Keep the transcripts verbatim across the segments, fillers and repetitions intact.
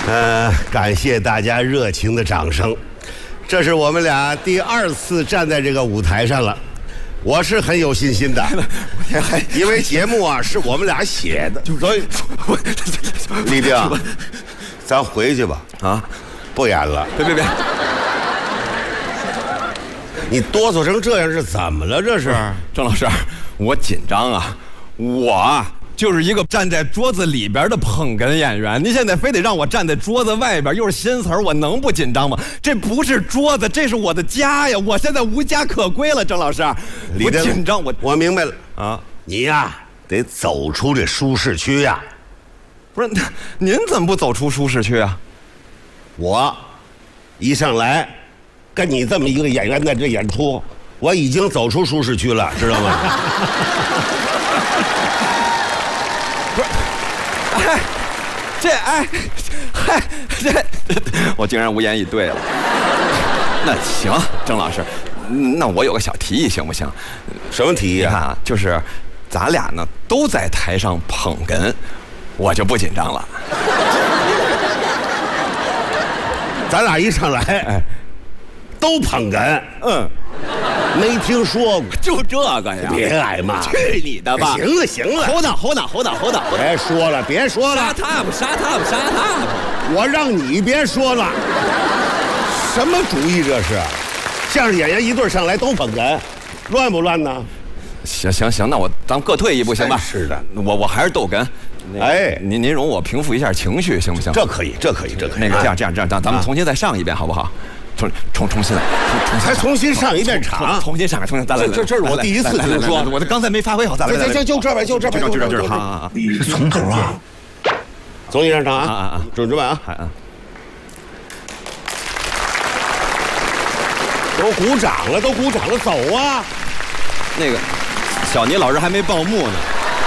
呃，感谢大家热情的掌声。这是我们俩第二次站在这个舞台上了，我是很有信心的，因为节目啊是我们俩写的，所以李丁，咱回去吧啊，不演了。 别别别， 你哆嗦成这样是怎么了？这是郑老师，我紧张啊，我啊。就是一个站在桌子里边的捧哏演员，您现在非得让我站在桌子外边，又是新词儿，我能不紧张吗？这不是桌子，这是我的家呀！我现在无家可归了，郑老师，我紧张，我我明白了啊！你呀，得走出这舒适区呀！ 不是，您怎么不走出舒适区啊？ 我一上来跟你这么一个演员在这演出，我已经走出舒适区了，知道吗？ 不是，哎，这哎，嗨，这我竟然无言以对了。那行，郑老师，那我有个小提议行不行？ 什么提议啊？ 你看啊，就是咱俩呢都在台上捧哏，我就不紧张了。 咱俩一上来，哎，都捧哏，嗯。没听说过， 就这个呀！ 别挨骂， 去你的吧！ 行了行了， hold on hold on hold on hold on， 别说了别说了， 沙塔不沙塔不沙塔不， 我让你别说了，什么主意这是？相声演员一对上来都捧哏，乱不乱呢？ 行行行，那我咱们各退一步行吧？ 是的， 我我还是逗哏。哎，您您容我平复一下情绪行不行？ 这可以，这可以，这可以。 那个这样这样这样，咱咱们重新再上一遍好不好？重重重新来， 还重新上一遍场， 重新上，重新再来。 这这是我第一次听说， 我这刚才没发挥好，再来。 行行，就这边，就这边， 就这边，好啊啊！ 从头啊，重新上场啊啊啊！ 准备啊！ 啊！ 都鼓掌了，都鼓掌了，走啊！ 那个小倪老师还没报幕呢。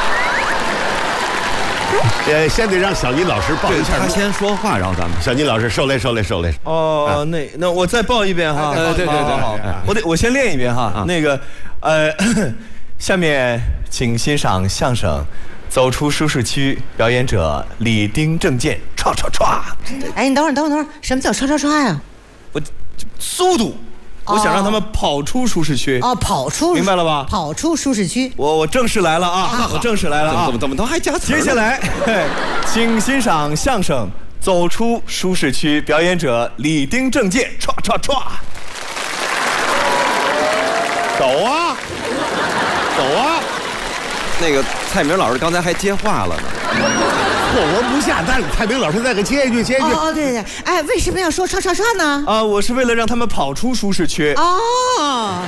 呃，先得让小倪老师报一下， 他先说话，然后咱们小倪老师受累受累受累。 哦，那那我再报一遍哈。 对对对对， 我得我先练一遍哈。那个，呃，下面请欣赏相声《走出舒适区》，表演者李丁正健，唰唰唰。 哎，你等会儿等会儿等会儿，什么叫唰唰唰呀？ 我速度。我想让他们跑出舒适区哦，跑出明白了吧？ 跑出舒适区。 我我正式来了啊！我正式来了啊！ 怎么怎么都还加词？ 接下来，请欣赏相声《走出舒适区》，表演者李丁正健，唰唰唰。 走啊，走啊！ 那个蔡明老师刚才还接话了呢。 破活不下，但是蔡明老师再给接一句，接一句。 哦哦，对对，哎，为什么要说唰唰唰呢？ 啊，我是为了让他们跑出舒适区。 哦。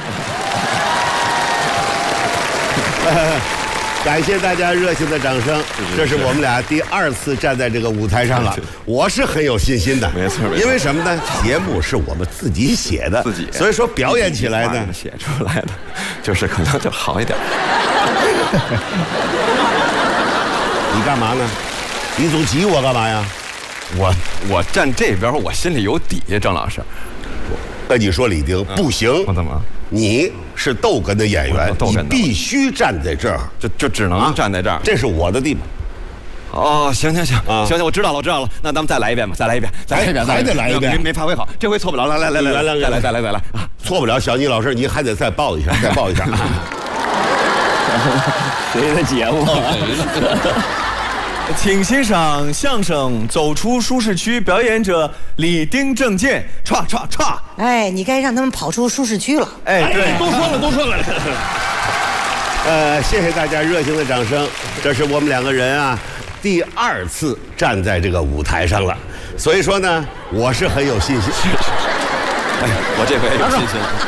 感谢大家热情的掌声，这是我们俩第二次站在这个舞台上了，我是很有信心的。 没错， 因为什么呢？节目是我们自己写的， 自己， 所以说表演起来呢， 写出来的，就是可能就好一点。 你干嘛呢？你总挤我干嘛呀？ 我我站这边，我心里有底，郑老师。 跟你说，李丁不行。 我怎么？ 你是逗哏的演员，你必须站在这儿， 就就只能站在这儿。 这是我的地方。 哦，行行行，行行，我知道了，我知道了。那咱们再来一遍吧，再来一遍，再来一遍， 还得来一遍。 没没发挥好，这回错不了。来来来来来，再来再来再来啊！ 错不了，小倪老师，你还得再报一下，再报一下。 谁的节目？请欣赏相声《走出舒适区》，表演者李丁正健，唰唰唰。 哎，你该让他们跑出舒适区了。 哎，对， 都说了，都说了。呃，谢谢大家热情的掌声。这是我们两个人啊，第二次站在这个舞台上了，所以说呢，我是很有信心。 哎，我这回有信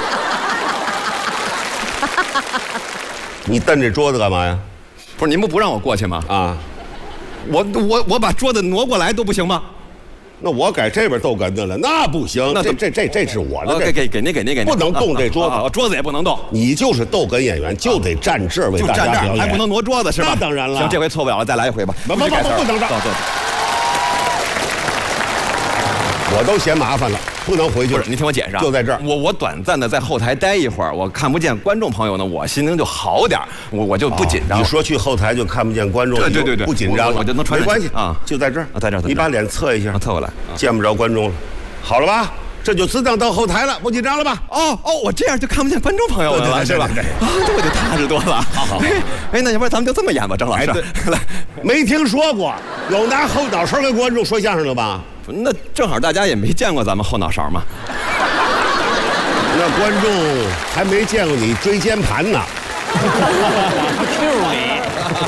心。 你瞪着桌子干嘛呀？ 不是您不不让我过去吗？ 啊。 我我我把桌子挪过来都不行吗？ 那我改这边逗哏的了，那不行。那这这这这是我的， 给给给您给您给您， 不能动这桌子， 桌子也不能动。 你就是逗哏演员，就得站这儿为大家表演， 还不能挪桌子是吧？ 那当然了。 行，这回错不了了，再来一回吧。 不不不不能这，我都嫌麻烦了。 不能回去了。 不是，你听我解释啊， 就在这儿。 我我短暂的在后台待一会儿，我看不见观众朋友呢，我心情就好点儿，我我就不紧张。 你说去后台就看不见观众， 对对对对， 不紧张了， 我我就能传没关系啊， 就在这儿啊，在这儿， 你把脸侧一下， 侧过来， 见不着观众了，好了吧？这就自当到后台了，不紧张了吧？ 哦哦，我这样就看不见观众朋友们了，是吧？啊，这我就踏实多了。好好，哎，那要不然咱们就这么演吧，郑老师。来， 没听说过有拿后脑勺跟观众说相声的吧？ 那正好大家也没见过咱们后脑勺嘛。 那观众还没见过你椎间盘呢。 Q 你。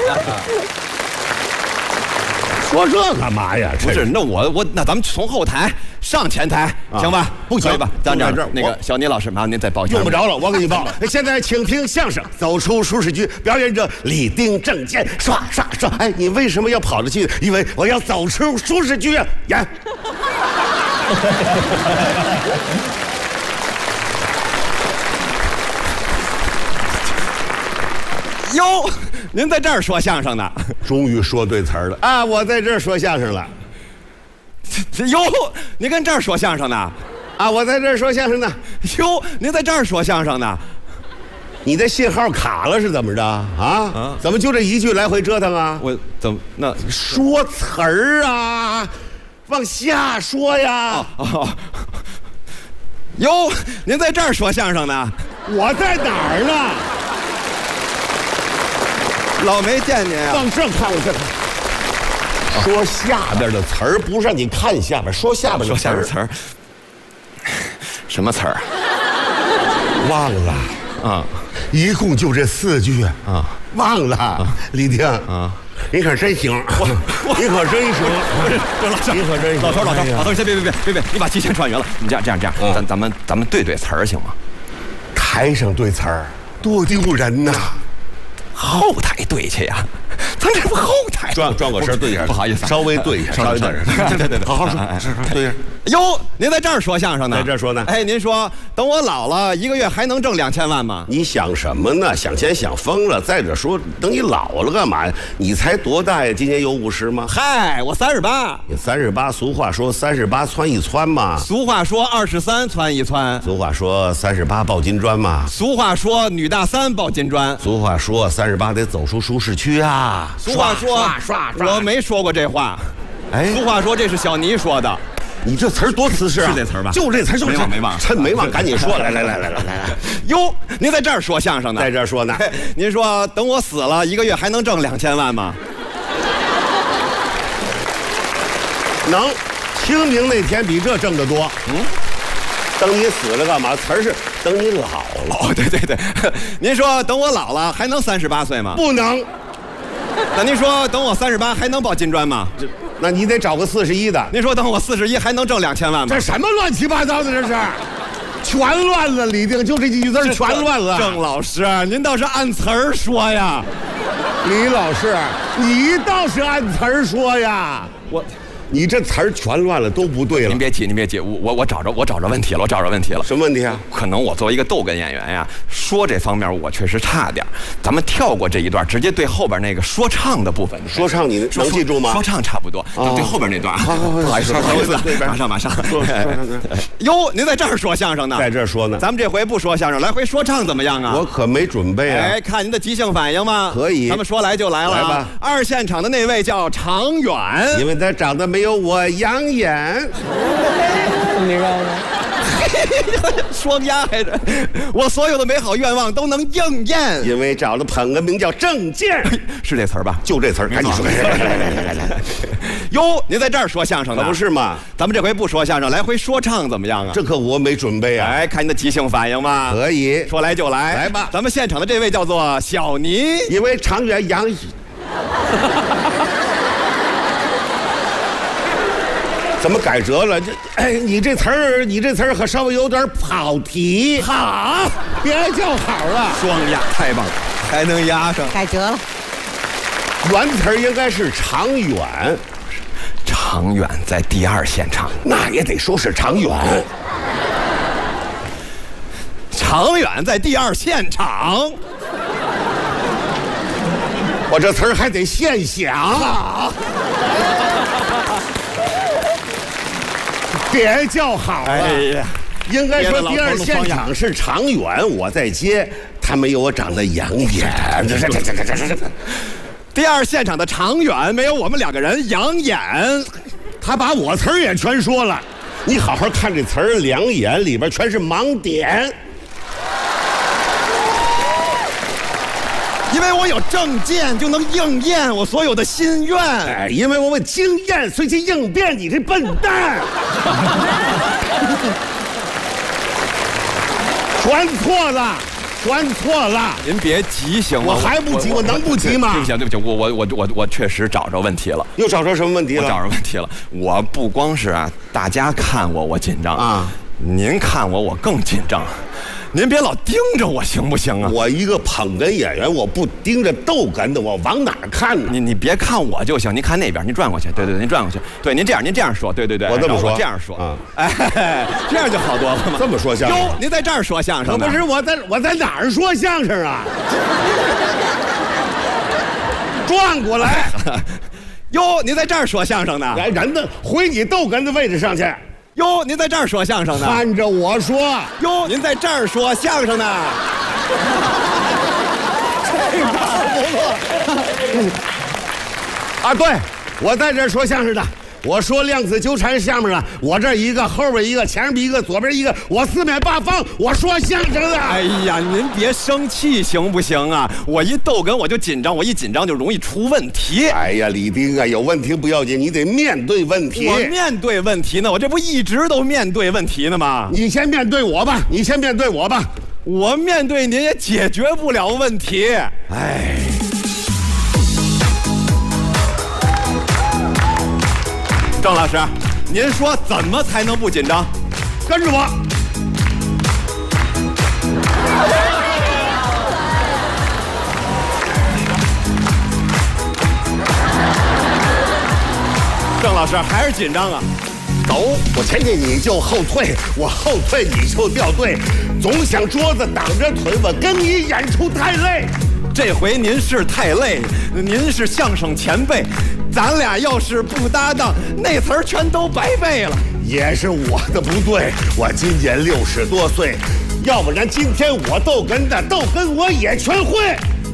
说这干嘛呀？ 不是，那我我那咱们从后台上前台，行吧？ 不行吧？咱这在这儿那个小倪老师，麻烦您再报一下。 用不着了，我给你报。现在请听相声，走出舒适区，表演者李丁、郑健，刷刷刷。哎，你为什么要跑着去？因为我要走出舒适区啊！演。 哟，您在这儿说相声呢？ 终于说对词儿了啊！我在这儿说相声了。 哟，您跟这儿说相声呢？ 啊，我在这儿说相声呢。 哟，您在这儿说相声呢？ 你的信号卡了是怎么着啊？啊怎么就这一句来回折腾啊？ 我怎么那说词儿啊，往下说呀。 哦，哟，您在这儿说相声呢？ 我在哪儿呢？ 老没见您啊！ 往这看，我这看。说下边的词儿，不是让你看下边，说下边的说下边词词儿。什么词儿？ 忘了啊， 一共就这四句啊， 忘了。李丁啊，你可真行，你可真行， 郑老师， 你可真行。 老头，老头，老头，先别别别别别，你把期限串圆了。你这样这样这样，咱咱们咱们对对词儿行吗？ 台上对词儿多丢人呐！ 后台对去呀，咱这不后台转转过身对一下， 不好意思， 稍微对一下，稍微对一下，对对对，好好说，对一下。 哟，您在这儿说相声呢？ 在这儿说呢。 哎，您说等我老了，一个月还能挣两千万吗？ 你想什么呢？想钱想疯了。再者说，等你老了干嘛呀？你才多大呀？今年有五十吗？ 嗨，我三十八。 你三十八，俗话说三十八窜一窜嘛。 俗话说二十三窜一窜。 俗话说三十八抱金砖嘛。 俗话说女大三抱金砖。 俗话说三十八得走出舒适区啊。 俗话说， 刷刷刷， 我没说过这话。 哎， 俗话说这是小倪说的。 你这词儿多瓷实啊！ 是这词儿吧？ 就这词儿，就没忘没忘， 趁没忘赶紧说。来来来来来来来， 哟，您在这儿说相声呢？ 在这儿说呢。 您说等我死了，一个月还能挣两千万吗？ 能，清明那天比这挣得多。嗯，等你死了干嘛？词儿是等你老了。 哦，对对对，您说等我老了还能三十八岁吗？ 不能。 那您说等我三十八还能抱金砖吗？ 那你得找个四十一的。 您说等我四十一还能挣两千万吗？ 这什么乱七八糟的？这是，全乱了。李定就这几句字全乱了。 郑老师，您倒是按词儿说呀。 李老师，你倒是按词儿说呀。 我。 你这词儿全乱了，都不对了。 您别急，您别急，我我我找着我找着问题了，我找着问题了。 什么问题啊？ 可能我作为一个逗哏演员呀，说这方面我确实差点。咱们跳过这一段，直接对后边那个说唱的部分。 说唱你能记住吗？ 说唱差不多，对后边那段。 好好好， 不好意思，不好意思，马上马上。哟，您在这儿说相声呢？ 在这儿说呢。 咱们这回不说相声，来回说唱怎么样啊？ 我可没准备啊。 哎，看您的即兴反应吗？ 可以。 咱们说来就来了。 来吧。 二现场的那位叫常远， 因为他长得没有我养眼。 你知道吗？ 双鸭还是我所有的美好愿望都能应验， 因为找了捧个名叫郑健， 是这词儿吧？ 就这词儿，赶紧说。来来来来来来， 哟，您在这儿说相声呢？ 可不是嘛？ 咱们这回不说相声，来回说唱怎么样啊？ 这可我没准备啊！ 哎，看您的即兴反应吧。 可以， 说来就来， 来吧。 咱们现场的这位叫做小倪， 因为长远养。怎么改折了？这哎，你这词儿，你这词儿可稍微有点跑题。 好， 别叫好了， 双押太棒了，还能押上。 改折了。 原词儿应该是长远， 长远在第二现场， 那也得说是长远。 长远在第二现场， 我这词儿还得现想。 别叫好了。 哎呀， 应该说第二现场是常远，我在接，他没有我长得养眼。这这这这这这这。 第二现场的常远没有我们两个人养眼， 他把我词儿也全说了。你好好看这词儿，两眼里边全是盲点。 因为我有证件，就能应验我所有的心愿。 哎，因为我有经验，随机应变。你这笨蛋，全错了。全错了， 您别急行吗？ 我还不急，我能不急吗？ 对不起，对不起，我我我我我确实找着问题了。 又找着什么问题了？ 我找着问题了。我不光是啊，大家看我我紧张啊， 您看我我更紧张。您别老盯着我行不行啊？ 我一个捧哏演员，我不盯着逗哏的，我往哪儿看呢？ 你你别看我就行，您看那边，您转过去，对对，您转过去，对，您这样，您这样说，对对对， 我这么说， 这样说啊， 哎，这样就好多了嘛。 这么说相声？ 哟，您在这儿说相声呢？ 不是我在我在哪儿说相声啊？转过来。 哟，您在这儿说相声呢？ 来人呢，回你逗哏的位置上去。 哟，您在这儿说相声呢？ 看着我说。 哟，您在这儿说相声呢？ 这个不错。啊，对，我在这儿说相声的。我说量子纠缠下面啊，我这一个，后边一个，前边一个，左边一个，我四面八方，我说相声的。 哎呀，您别生气行不行啊？我一逗哏我就紧张，我一紧张就容易出问题。 哎呀，李丁啊，有问题不要紧，你得面对问题。 我面对问题呢，我这不一直都面对问题呢吗？ 你先面对我吧，你先面对我吧。 我面对您也解决不了问题。哎。郑老师，您说怎么才能不紧张？ 跟着我。 郑老师还是紧张啊？ 走，我前进你就后退，我后退你就掉队，总想桌子挡着腿，我跟你演出太累。 这回您是太累，您是相声前辈，咱俩要是不搭档，那词儿全都白背了。 也是我的不对，我今年六十多岁，要不然今天我逗哏的逗哏我也全会。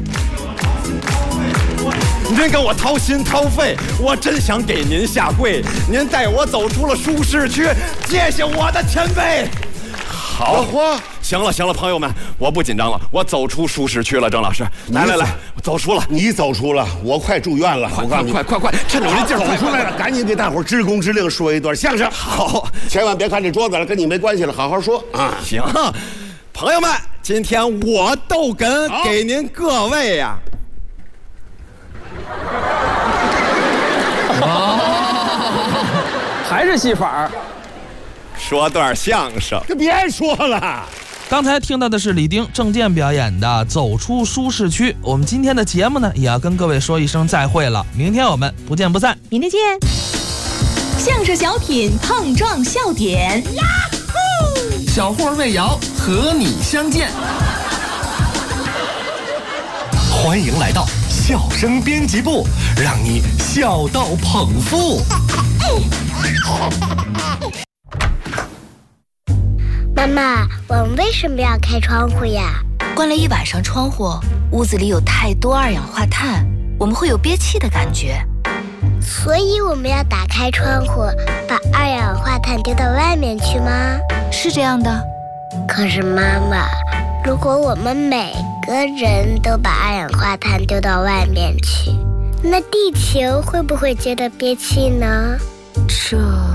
您跟我掏心掏肺，我真想给您下跪。您带我走出了舒适区，谢谢我的前辈。好，行了行了，朋友们，我不紧张了，我走出舒适区了。郑老师，来来来，我走出了， 你走出了，我快住院了。 快快快快快，趁着我这劲儿走出来了，赶紧给大伙儿支公支令说一段相声。 好， 千万别看这桌子了，跟你没关系了，好好说啊。 行，朋友们，今天我逗哏给您各位呀、 哦，还是戏法儿。 说段相声， 这别说了。 刚才听到的是李丁、郑健表演的《走出舒适区》。我们今天的节目呢，也要跟各位说一声再会了。明天我们不见不散。 明天见。相声小品碰撞笑点，呀呼！ 小霍魏瑶和你相见。欢迎来到笑声编辑部，让你笑到捧腹。 妈妈，我们为什么要开窗户呀？ 关了一晚上窗户，屋子里有太多二氧化碳，我们会有憋气的感觉。 所以我们要打开窗户，把二氧化碳丢到外面去吗？ 是这样的。 可是妈妈，如果我们每个人都把二氧化碳丢到外面去，那地球会不会觉得憋气呢？ 这